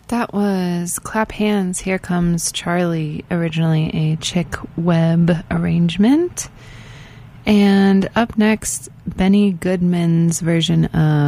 That was Clap Hands, Here Comes Charlie, originally a Chick Webb arrangement. And up next, Benny Goodman's version of